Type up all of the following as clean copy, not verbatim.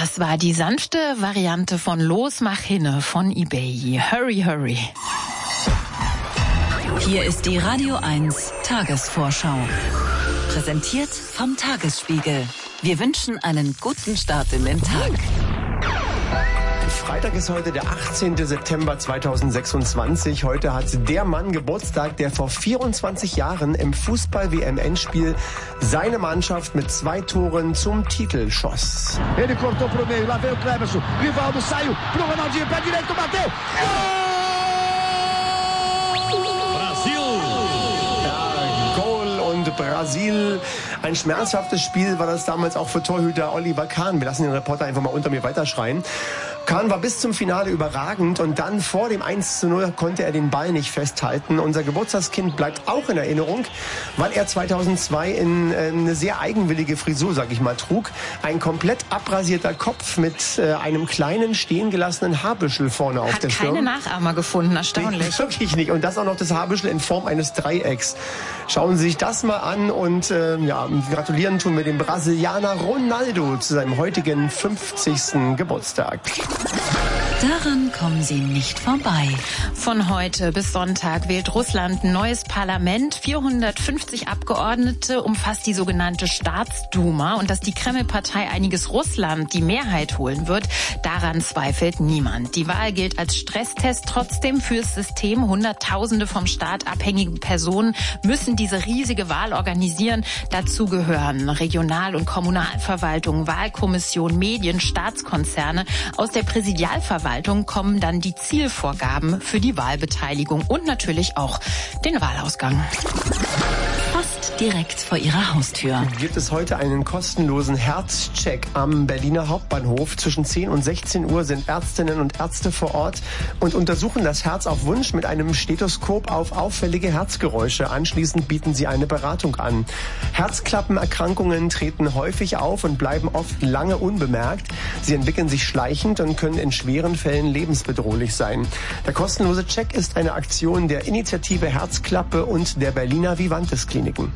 Das war die sanfte Variante von Los mach hinne von eBay. Hurry, hurry. Hier ist die Radio 1 Tagesvorschau. Präsentiert vom Tagesspiegel. Wir wünschen einen guten Start in den Tag. Freitag ist heute der 18. September 2026. Heute hat der Mann Geburtstag, der vor 24 Jahren im Fußball-WM-Endspiel seine Mannschaft mit 2 Toren zum Titel schoss. Ele cortou pro meio, lá veio o Cleverson. Rivaldo saiu pro Ronaldinho, pé direito, bateu. Brasil. Ein schmerzhaftes Spiel war das damals auch für Torhüter Oliver Kahn. Wir lassen den Reporter einfach mal unter mir weiterschreien. Kahn war bis zum Finale überragend und dann vor dem 1:0 konnte er den Ball nicht festhalten. Unser Geburtstagskind bleibt auch in Erinnerung, weil er 2002 in eine sehr eigenwillige Frisur, sag ich mal, trug. Ein komplett abrasierter Kopf mit einem kleinen, stehen gelassenen Haarbüschel vorne auf der Stirn. Hat keine Nachahmer gefunden, erstaunlich. Nee, wirklich nicht. Und das auch noch das Haarbüschel in Form eines Dreiecks. Schauen Sie sich das mal an und gratulieren tun wir dem Brasilianer Ronaldo zu seinem heutigen 50. Geburtstag. Daran kommen Sie nicht vorbei. Von heute bis Sonntag wählt Russland ein neues Parlament. 450 Abgeordnete umfasst die sogenannte Staatsduma. Und dass die Kreml-Partei Einiges Russland die Mehrheit holen wird, daran zweifelt niemand. Die Wahl gilt als Stresstest trotzdem fürs System. Hunderttausende vom Staat abhängige Personen müssen diese riesige Wahl organisieren. Dazu gehören Regional- und Kommunalverwaltung, Wahlkommission, Medien, Staatskonzerne. Aus der Präsidialverwaltung kommen dann die Zielvorgaben für die Wahlbeteiligung und natürlich auch den Wahlausgang. Fast direkt vor Ihrer Haustür gibt es heute einen kostenlosen Herzcheck am Berliner Hauptbahnhof. Zwischen 10 und 16 Uhr sind Ärztinnen und Ärzte vor Ort und untersuchen das Herz auf Wunsch mit einem Stethoskop auf auffällige Herzgeräusche. Anschließend bieten sie eine Beratung an. Herzklappenerkrankungen treten häufig auf und bleiben oft lange unbemerkt. Sie entwickeln sich schleichend und können in schweren Fällen lebensbedrohlich sein. Der kostenlose Check ist eine Aktion der Initiative Herzklappe und der Berliner Vivantes Kliniken.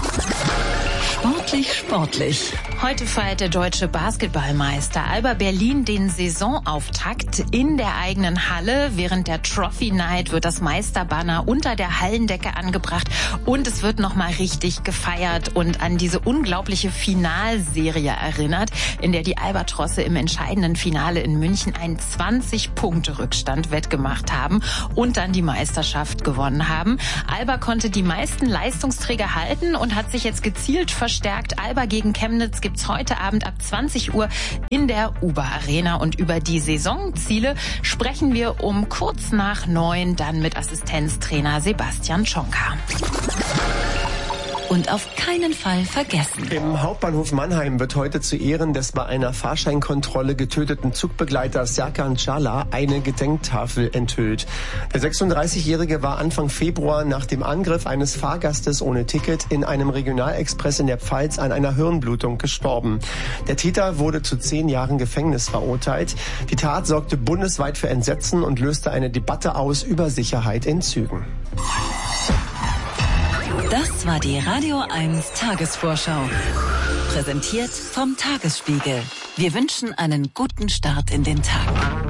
Sportlich. Heute feiert der deutsche Basketballmeister Alba Berlin den Saisonauftakt in der eigenen Halle. Während der Trophy Night wird das Meisterbanner unter der Hallendecke angebracht und es wird nochmal richtig gefeiert und an diese unglaubliche Finalserie erinnert, in der die Albatrosse im entscheidenden Finale in München einen 20-Punkte-Rückstand wettgemacht haben und dann die Meisterschaft gewonnen haben. Alba konnte die meisten Leistungsträger halten und hat sich jetzt gezielt verstärkt. Alba gegen Chemnitz gibt's heute Abend ab 20 Uhr in der Uber Arena. Und über die Saisonziele sprechen wir um kurz nach 9 dann mit Assistenztrainer Sebastian Schonka. Und auf keinen Fall vergessen. Im Hauptbahnhof Mannheim wird heute zu Ehren des bei einer Fahrscheinkontrolle getöteten Zugbegleiters Serkan Çağlar eine Gedenktafel enthüllt. Der 36-Jährige war Anfang Februar nach dem Angriff eines Fahrgastes ohne Ticket in einem Regionalexpress in der Pfalz an einer Hirnblutung gestorben. Der Täter wurde zu 10 Jahren Gefängnis verurteilt. Die Tat sorgte bundesweit für Entsetzen und löste eine Debatte aus über Sicherheit in Zügen. Das war die Radio 1 Tagesvorschau. Präsentiert vom Tagesspiegel. Wir wünschen einen guten Start in den Tag.